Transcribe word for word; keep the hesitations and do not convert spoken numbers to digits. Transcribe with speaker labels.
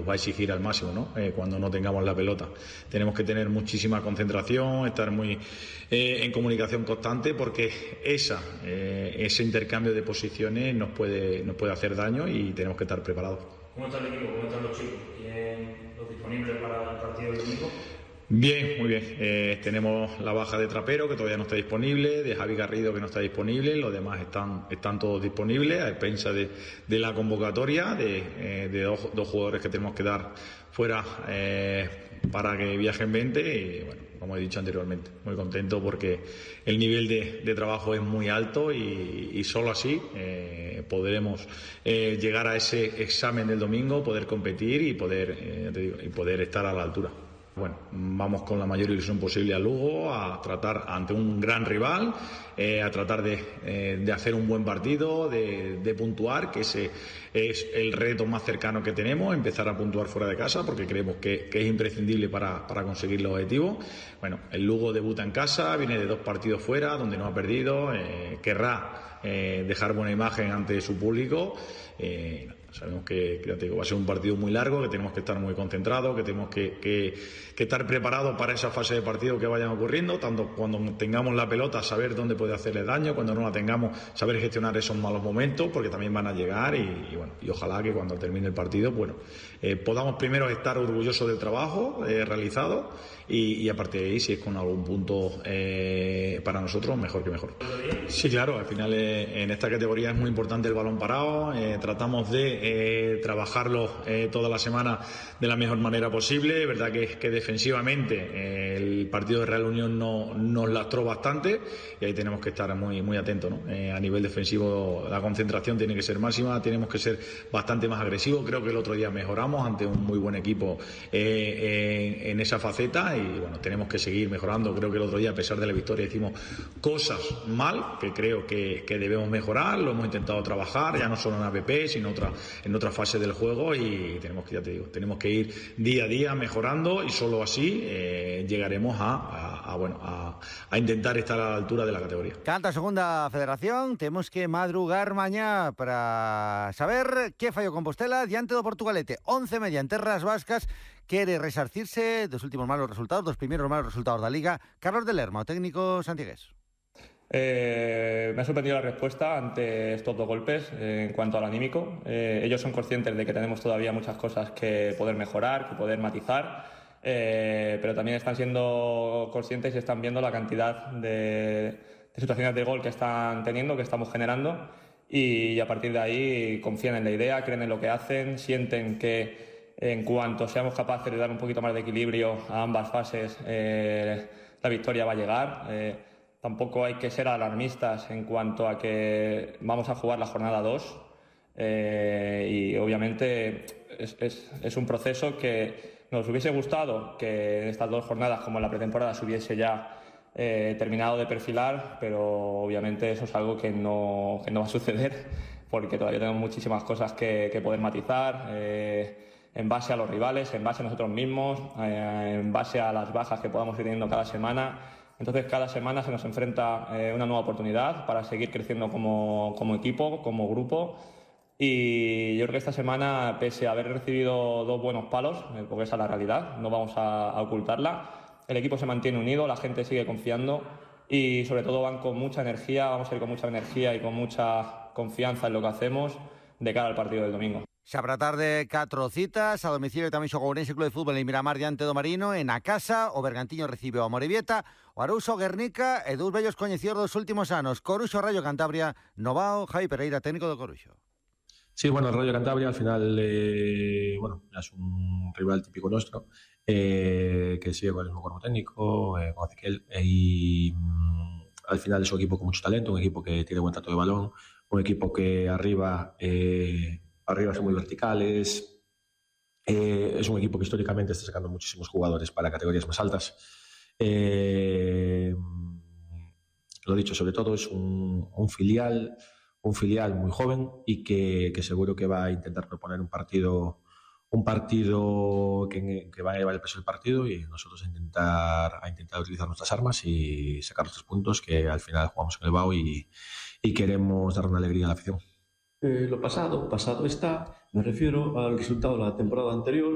Speaker 1: nos va a exigir al máximo, ¿no? Eh, cuando no tengamos la pelota. Tenemos que tener muchísima concentración, estar muy eh, en comunicación constante, porque esa, eh, ese intercambio de posiciones nos puede, nos puede hacer daño y tenemos que estar preparados.
Speaker 2: ¿Cómo está el equipo? ¿Cómo están los chicos? ¿Tienen los disponibles para el partido del domingo?
Speaker 1: Bien, muy bien. Eh, tenemos la baja de Trapero, que todavía no está disponible, de Javi Garrido, que no está disponible, los demás están, están todos disponibles, a expensa de, de la convocatoria, de, eh, de dos, dos jugadores que tenemos que dar fuera eh, para que viajen veinte, y bueno, como he dicho anteriormente, muy contento porque el nivel de, de trabajo es muy alto y, y solo así eh, podremos eh, llegar a ese examen del domingo, poder competir y poder, eh, te digo, y poder estar a la altura. Bueno, vamos con la mayor ilusión posible a Lugo, a tratar ante un gran rival, eh, a tratar de, eh, de hacer un buen partido, de, de puntuar, que ese es el reto más cercano que tenemos, empezar a puntuar fuera de casa, porque creemos que, que es imprescindible para, para conseguir los objetivos. Bueno, el Lugo debuta en casa, viene de dos partidos fuera, donde no ha perdido, eh, querrá eh, dejar buena imagen ante su público. Eh, sabemos que, que te digo, va a ser un partido muy largo, que tenemos que estar muy concentrados, que tenemos que, que, que estar preparados para esa fase de partido que vayan ocurriendo, tanto cuando tengamos la pelota, saber dónde puede hacerle daño, cuando no la tengamos, saber gestionar esos malos momentos, porque también van a llegar y, y bueno, y ojalá que cuando termine el partido, bueno, eh, podamos primero estar orgullosos del trabajo eh, realizado y, y a partir de ahí, si es con algún punto eh, para nosotros, mejor que mejor. Sí, claro, al final eh, en esta categoría es muy importante el balón parado, eh, tratamos de eh, trabajarlo eh, toda la semana de la mejor manera posible. Es verdad que, que defensivamente eh, el partido de Real Unión no, nos lastró bastante y ahí tenemos que estar muy, muy atentos, ¿no? Eh, a nivel defensivo la concentración tiene que ser máxima, tenemos que ser bastante más agresivos. Creo que el otro día mejoramos ante un muy buen equipo eh, en, en esa faceta y bueno, tenemos que seguir mejorando. Creo que el otro día, a pesar de la victoria, hicimos cosas mal que creo que, que debemos mejorar. Lo hemos intentado trabajar, ya no solo en A P P, sino otra, en otra fase del juego y tenemos que, ya te digo, tenemos que ir día a día mejorando y solo así eh, llegaremos a, a, a, bueno, a, a intentar estar a la altura de la categoría.
Speaker 3: Canta a segunda federación, temos que madrugar mañá para saber que falló Compostela diante do Portugalete. once media en terras vascas, quere resarcirse dos últimos malos resultados, dos primeros malos resultados da Liga. Carlos de Lerma, o técnico santigués.
Speaker 4: Eh, me ha sorprendido la respuesta ante estos dos golpes eh, en cuanto al anímico. Eh, ellos son conscientes de que tenemos todavía muchas cosas que poder mejorar, que poder matizar, eh, pero también están siendo conscientes y están viendo la cantidad de, de situaciones de gol que están teniendo, que estamos generando, y a partir de ahí confían en la idea, creen en lo que hacen, sienten que en cuanto seamos capaces de dar un poquito más de equilibrio a ambas fases, eh, la victoria va a llegar. Eh, Tampoco hay que ser alarmistas en cuanto a que vamos a jugar la jornada dos eh, y obviamente es, es, es un proceso que nos hubiese gustado que en estas dos jornadas, como en la pretemporada, se hubiese ya eh, terminado de perfilar, pero obviamente eso es algo que no, que no va a suceder porque todavía tenemos muchísimas cosas que, que poder matizar eh, en base a los rivales, en base a nosotros mismos, eh, en base a las bajas que podamos ir teniendo cada semana. Entonces cada semana se nos enfrenta eh, una nueva oportunidad para seguir creciendo como, como equipo, como grupo, y yo creo que esta semana, pese a haber recibido dos buenos palos, eh, porque esa es la realidad, no vamos a, a ocultarla, el equipo se mantiene unido, la gente sigue confiando y sobre todo van con mucha energía, vamos a ir con mucha energía y con mucha confianza en lo que hacemos de cara al partido del domingo.
Speaker 3: Xa para tarde, catro citas, a domicilio tamén xoga o Ourense Club de Fútbol en Miramar diante do Marino, en a casa, o Bergantiño recibe o Amorebieta, o Arousa o Guernica, e dous vellos coñecidos dos últimos anos, Coruxo Rayo Cantabria, Novao, Javi Pereira, técnico do Coruxo.
Speaker 5: Sí, bueno, el Rayo Cantabria al final, eh, bueno, es un rival típico nuestro, eh, que sigue con el mismo cuerpo técnico, eh, con Ezequiel, eh, y mm, al final es un equipo con mucho talento, un equipo que tiene buen trato de balón, un equipo que arriba... Eh, Arriba son muy verticales. Eh, es un equipo que históricamente está sacando muchísimos jugadores para categorías más altas. Eh, lo dicho, sobre todo es un, un filial, un filial muy joven y que, que seguro que va a intentar proponer un partido, un partido que, que va a llevar el peso del partido y nosotros a intentar, a intentar utilizar nuestras armas y sacar los tres puntos que al final jugamos en el B A U y, y queremos dar una alegría a la afición.
Speaker 6: Eh, lo pasado, pasado está, me refiero al resultado de la temporada anterior.